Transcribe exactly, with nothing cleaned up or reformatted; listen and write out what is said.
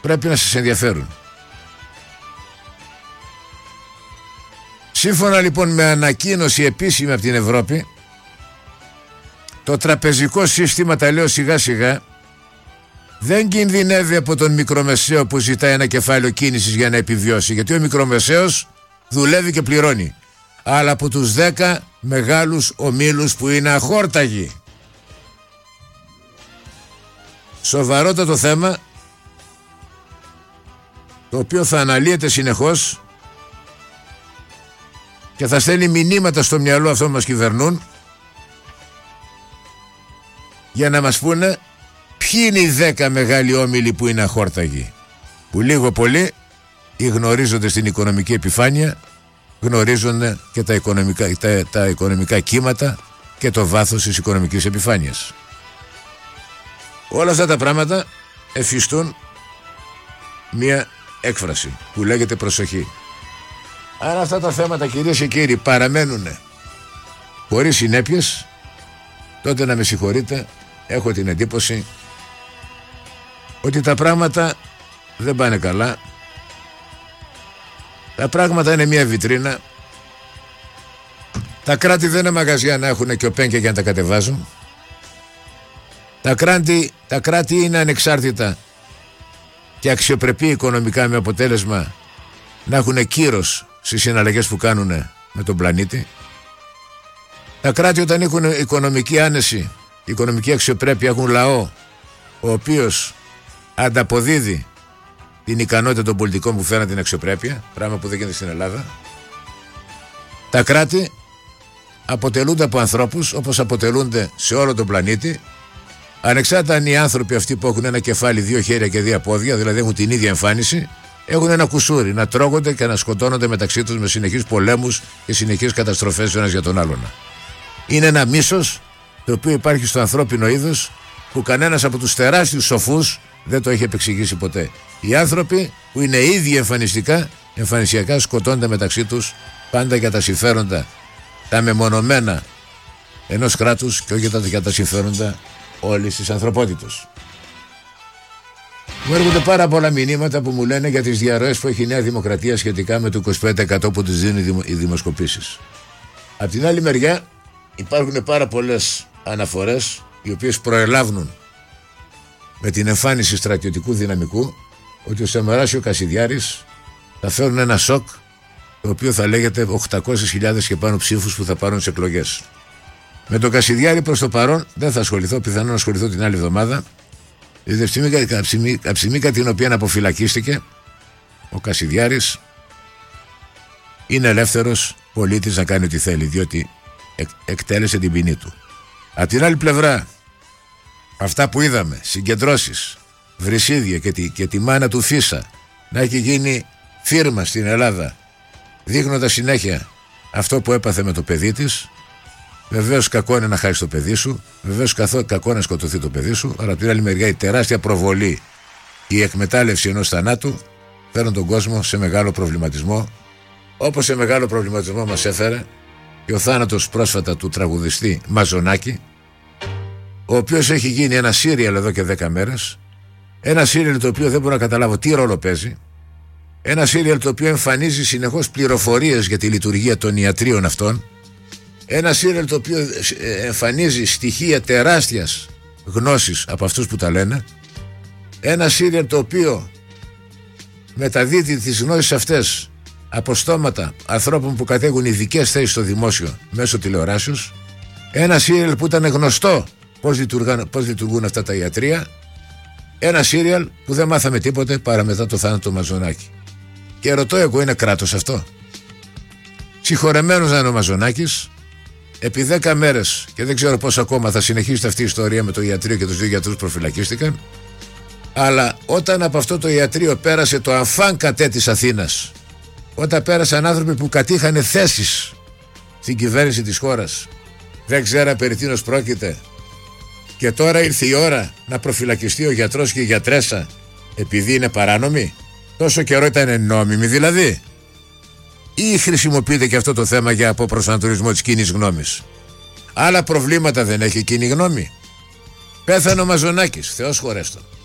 πρέπει να σας ενδιαφέρουν. Σύμφωνα λοιπόν με ανακοίνωση επίσημη από την Ευρώπη, το τραπεζικό σύστημα, τα λέω σιγά σιγά, δεν κινδυνεύει από τον μικρομεσαίο που ζητάει ένα κεφάλαιο κίνησης για να επιβιώσει, γιατί ο μικρομεσαίος δουλεύει και πληρώνει, αλλά από τους δέκα μεγάλους ομίλους που είναι αχόρταγοι. Σοβαρότατο θέμα, το οποίο θα αναλύεται συνεχώς και θα στέλνει μηνύματα στο μυαλό αυτών που μας κυβερνούν για να μας πούνε ποιοι είναι οι δέκα μεγάλοι όμιλοι που είναι αχόρταγοι, που λίγο πολύ ή γνωρίζονται στην οικονομική επιφάνεια, γνωρίζονται και τα οικονομικά, τα, τα οικονομικά κύματα και το βάθος της οικονομικής επιφάνειας. Όλα αυτά τα πράγματα εφιστούν μία έκφραση που λέγεται προσοχή. Αν αυτά τα θέματα, κυρίες και κύριοι, παραμένουν χωρίς συνέπειες, τότε να με συγχωρείτε, έχω την εντύπωση ότι τα πράγματα δεν πάνε καλά. Τα πράγματα είναι μια βιτρίνα. Τα κράτη δεν είναι μαγαζιά να έχουν και οπένκια για να τα κατεβάζουν. Τα κράτη, τα κράτη είναι ανεξάρτητα και αξιοπρεπή οικονομικά, με αποτέλεσμα να έχουν κύρος στις συναλλαγές που κάνουν με τον πλανήτη. Τα κράτη, όταν έχουν οικονομική άνεση, οικονομική αξιοπρέπεια, έχουν λαό ο οποίος ανταποδίδει την ικανότητα των πολιτικών που φέρνουν την αξιοπρέπεια, πράγμα που δεν γίνεται στην Ελλάδα. Τα κράτη αποτελούνται από ανθρώπους όπως αποτελούνται σε όλο τον πλανήτη, ανεξάρτητα αν οι άνθρωποι αυτοί που έχουν ένα κεφάλι, δύο χέρια και δύο πόδια, δηλαδή έχουν την ίδια εμφάνιση, έχουν ένα κουσούρι να τρώγονται και να σκοτώνονται μεταξύ τους με συνεχείς πολέμους και συνεχείς καταστροφές ο ένας για τον άλλον. Είναι ένα μίσος το οποίο υπάρχει στο ανθρώπινο είδος που κανένας από τους τεράστιους σοφούς δεν το έχει επεξηγήσει ποτέ. Οι άνθρωποι που είναι ήδη εμφανιστικά, εμφανισιακά σκοτώνται μεταξύ τους πάντα για τα συμφέροντα, τα μεμονωμένα ενός κράτους και όχι για τα συμφέροντα όλης της ανθρωπότητας. Μου έρχονται πάρα πολλά μηνύματα που μου λένε για τις διαρροές που έχει η Νέα Δημοκρατία σχετικά με το είκοσι πέντε τοις εκατό που τους δίνουν οι δημοσκοπήσεις. Απ' την άλλη μεριά υπάρχουν πάρα πολλές αναφορές οι οποίες προελάβουν με την εμφάνιση στρατιωτικού δυναμικού ότι ο Σαμαράς και ο Κασιδιάρης θα φέρουν ένα σοκ το οποίο θα λέγεται οκτακόσιες χιλιάδες και πάνω ψήφους που θα πάρουν τις εκλογές. Με τον Κασιδιάρη προς το παρόν δεν θα ασχοληθώ, πιθανόν να ασχοληθώ την άλλη εβδομάδα. Η στιγμή κατά την οποία αποφυλακίστηκε ο Κασιδιάρης είναι ελεύθερος πολίτης να κάνει ό,τι θέλει, διότι εκ, εκτέλεσε την ποινή του. Από την άλλη πλευρά, αυτά που είδαμε, συγκεντρώσεις, Βρυσίδια και τη, και τη μάνα του Φίσα να έχει γίνει φίρμα στην Ελλάδα, δείχνοντας συνέχεια αυτό που έπαθε με το παιδί της. Βεβαίως κακό είναι να χάσει το παιδί σου, βεβαίως κακό να σκοτωθεί το παιδί σου, αλλά από την άλλη μεριά η τεράστια προβολή, η εκμετάλλευση ενός θανάτου φέρνουν τον κόσμο σε μεγάλο προβληματισμό, όπως σε μεγάλο προβληματισμό μας έφερε και ο θάνατος πρόσφατα του τραγουδιστή Μαζονάκη, ο οποίος έχει γίνει ένα σύριαλ εδώ και δέκα μέρες, ένα σύριαλ το οποίο δεν μπορώ να καταλάβω τι ρόλο παίζει, ένα σύριαλ το οποίο εμφανίζει συνεχώς πληροφορίες για τη λειτουργία των ιατρίων αυτών, ένα σύριαλ το οποίο εμφανίζει στοιχεία τεράστιας γνώσης από αυτούς που τα λένε, ένα σύριαλ το οποίο μεταδίδει τις γνώσεις αυτές από στόματα ανθρώπων που κατέχουν ειδικές θέσεις στο δημόσιο μέσω τηλεοράσεως, ένα σύριαλ που ήταν γνωστό πώς λειτουργούν, πώς λειτουργούν αυτά τα ιατρεία, ένα σύριαλ που δεν μάθαμε τίποτε παρά μετά το θάνατο του Μαζονάκη. Και ρωτώ εγώ, είναι κράτος αυτό? Συγχωρεμένος να είναι ο Μαζονάκης, επί δέκα μέρες και δεν ξέρω πώς ακόμα θα συνεχίσει αυτή η ιστορία με το ιατρείο και τους δύο γιατρούς προφυλακίστηκαν, αλλά όταν από αυτό το ιατρείο πέρασε το αμφάν κατέ της Αθήνας, όταν πέρασαν άνθρωποι που κατήχανε θέσεις στην κυβέρνηση της χώρας, δεν ξέραν περί τίνος πρόκειται, και τώρα ήρθε η ώρα να προφυλακιστεί ο γιατρός και η γιατρέσα επειδή είναι παράνομοι? Τόσο καιρό ήταν νόμιμοι δηλαδή? Ή χρησιμοποιείται και αυτό το θέμα για αποπροσανατολισμό της κοινής γνώμης? Άλλα προβλήματα δεν έχει η κοινή γνώμη? Πέθανε ο Μαζονάκης, Θεός χωρέστο.